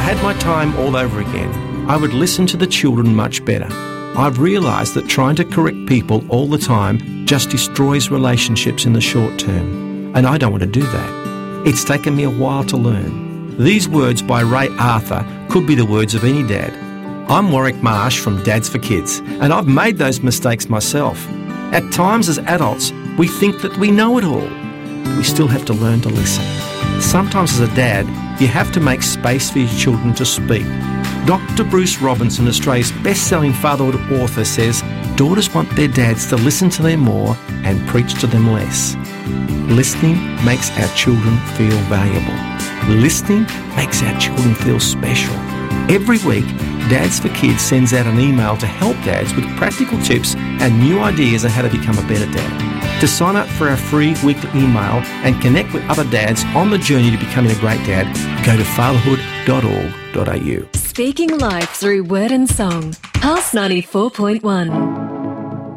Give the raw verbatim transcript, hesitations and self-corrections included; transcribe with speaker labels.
Speaker 1: had my time all over again, I would listen to the children much better. I've realised that trying to correct people all the time just destroys relationships in the short term, and I don't want to do that. It's taken me a while to learn. These words by Ray Arthur could be the words of any dad. I'm Warwick Marsh from Dads for Kids, and I've made those mistakes myself. At times as adults, we think that we know it all, but we still have to learn to listen. Sometimes as a dad, you have to make space for your children to speak. Doctor Bruce Robinson, Australia's best-selling fatherhood author, says daughters want their dads to listen to them more and preach to them less. Listening makes our children feel valuable. Listening makes our children feel special. Every week, Dads for Kids sends out an email to help dads with practical tips and new ideas on how to become a better dad. To sign up for our free weekly email and connect with other dads on the journey to becoming a great dad, go to fatherhood dot org dot a u.
Speaker 2: Speaking life through word and song. Pulse ninety-four point one.